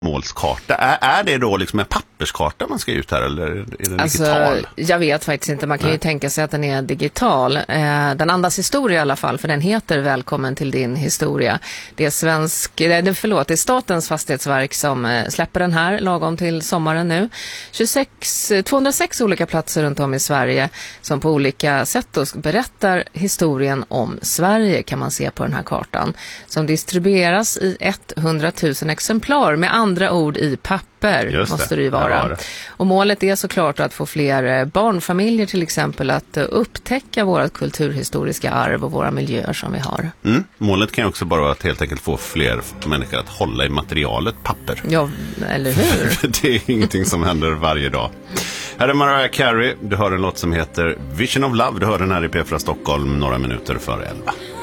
målskarta. Är det då liksom en papperskarta man ska ut här, eller är den digital? Jag vet faktiskt inte. Man kan ju tänka sig att den är digital. Den andas historia i alla fall, för den heter Välkommen till din historia. Det är Statens fastighetsverk som släpper den här lagom till sommaren nu. 206 olika platser runt om i Sverige som på olika sätt då berättar historien om Sverige, kan man se på den här kartan, som distribueras i 100 000 exemplar, med andra ord i papper måste det ju vara. Och målet är såklart att få fler barnfamiljer till exempel att upptäcka vårt kulturhistoriska arv och våra miljöer som vi har. Målet kan ju också bara vara att helt enkelt få fler människor att hålla i materialet papper. Ja, eller hur? Det är ingenting som händer varje dag. Här är Mariah Carey. Du hör en låt som heter Vision of Love. Du hör den här i P4 Stockholm några minuter före 11.